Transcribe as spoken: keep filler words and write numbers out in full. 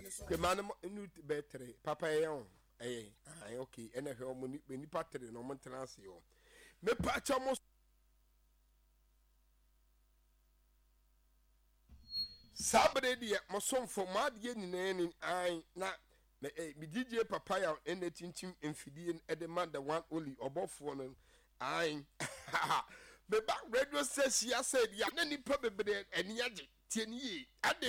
ke man no betre papa yon eh ah okay ene hwe omo ni nipa tere no mo tenase yo me pa cha mo sabre die mo somfo ma de nyina ni ai na me eh bi D J papa ya ene tintim emfidie e de man the one only obofo no ai me ba radio station ya said ya na nipa bebre eni age tie ni